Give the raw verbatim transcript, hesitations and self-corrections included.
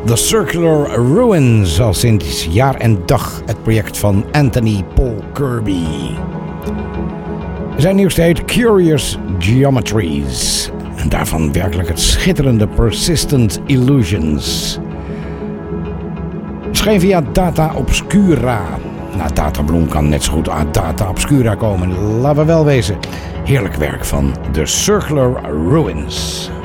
The Circular Ruins, al sinds jaar en dag het project van Anthony Paul Kirby. Zijn nieuwste heet Curious Geometries. En daarvan werkelijk het schitterende Persistent Illusions. Scheen via Data Obscura. Nou, Data Bloom kan net zo goed aan Data Obscura komen. Laten we wel wezen. Heerlijk werk van The Circular Ruins.